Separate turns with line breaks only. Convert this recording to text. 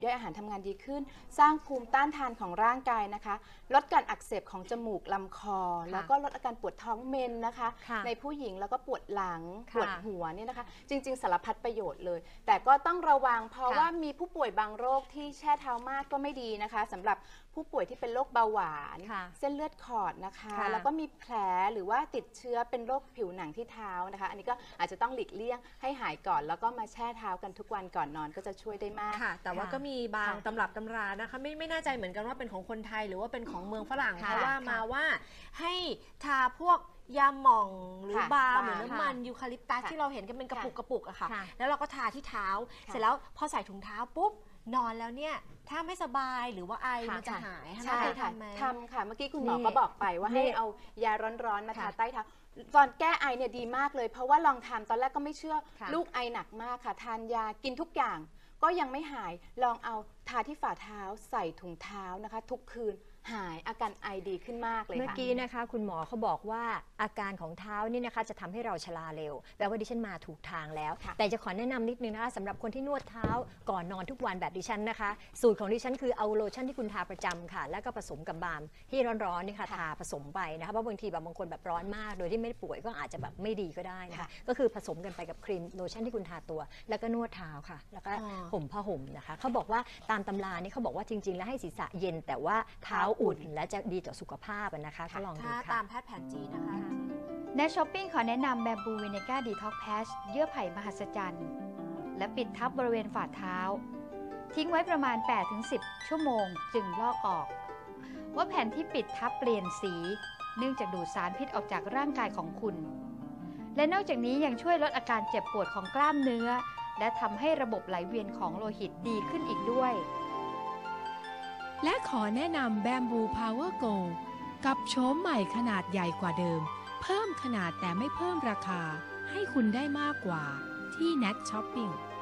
ย่อยอาหารทำงานดีขึ้นสร้างภูมิต้านทานของร่างกายนะคะลดการอักเสบของจมูกลำคอแล้วก็ลดอาการปวดท้องเมนนะคะในผู้หญิงแล้วก็ปวดหลังปวดหัวเนี่ยนะคะจริงๆสารพัดประโยชน์เลยแต่ก็ต้องระวังเพราะว่ามีผู้ป่วยบางโรคที่แช่เท้ามากก็ไม่ดีนะคะสำหรับผู้ป่วยที่เป็นโรคเบาหวานเส้นเลือดขอดนะคะแล้วก็มีแผลหรือว่าติดเชื้อเป็นโรคผิวหนังที่เท้านะคะอันนี้ก็อาจจะต้องหลีกเลี่ยงให้หายก่อนแล้วก็มาแช่เท้ากันทุกวันก่อนนอนก็จะช่วยได้มาก
ค่ะแต่ว่าก็มีบางตำรับตำรานะคะไม่แน่ใจเหมือนกันว่าเป็นของคนไทยหรือว่าเป็นของเมืองฝรั่งเพราะว่ามาว่าให้ทาพวกยาหม่องหรือบาล์มหรือน้ำมันยูคาลิปตัสที่เราเห็นกันเป็นกระปุกอะค่ะแล้วเราก็ทาที่เท้าเสร็จแล้วพอใส่ถุงเท้าปุ๊บนอนแล้วเนี่ยถ้าไม่สบายหรือว่าไอมันจะหายใช่ค่ะ
ทำค่ะเมื่อกี้คุณหมอก็บอกไปว่าให้เอายาร้อนๆมาทาใต้เท้าตอนแก้ไอเนี่ยดีมากเลยเพราะว่าลองทำตอนแรกก็ไม่เชื่อลูกไอหนักมากค่ะทานยากินทุกอย่างก็ยังไม่หายลองเอาทาที่ฝ่าเท้าใส่ถุงเท้านะคะทุกคืนหายอาการไอดีขึ้นมากเลยค่ะ
เมื่อกี้นะคะคุณหมอเขาบอกว่าอาการของเท้านี่นะคะจะทำให้เราชราเร็วแปลว่าดิฉันมาถูกทางแล้วแต่จะขอแนะนำนิดนึงนะคะสำหรับคนที่นวดเท้าก่อนนอนทุกวันแบบดิฉันนะคะสูตรของดิฉันคือเอาโลชั่นที่คุณทาประจำค่ะแล้วก็ผสมกับบาล์มที่ร้อนๆนี่ค่ะทาผสมไปนะคะเพราะบางทีแบบบางคนแบบร้อนมากโดยที่ไม่ป่วยก็อาจจะแบบไม่ดีก็ได้นะคะก็คือผสมกันไปกับครีมโลชั่นที่คุณทาตัวแล้วก็นวดเท้าค่ะแล้วก็ห่มผ้าห่มนะคะเขาบอกว่าตามตำรานี่เขาบอกว่าจริงๆแล้วให้ศีรษะเย็นแต่ว่าเท้าอุ่นและจะดีต่อสุขภาพนะคะก็ลองดูค่ะ
ตามแพทย์แผนจีนนะคะ
ในช้อปปิ้งขอแนะนำแบมบูวินิก้าดีท็อกแพชเยื่อไผ่มหัศจรรย์และปิดทับบริเวณฝ่าเท้าทิ้งไว้ประมาณ 8-10 ชั่วโมงจึงลอกออกว่าแผ่นที่ปิดทับเปลี่ยนสีเนื่องจากดูดสารพิษออกจากร่างกายของคุณและนอกจากนี้ยังช่วยลดอาการเจ็บปวดของกล้ามเนื้อและทำให้ระบบไหลเวียนของโลหิตดีขึ้นอีกด้วย
และขอแนะนำแบมบูพาวเวอร์โกกับโฉมใหม่ขนาดใหญ่กว่าเดิมเพิ่มขนาดแต่ไม่เพิ่มราคาให้คุณได้มากกว่าที่ Net Shopping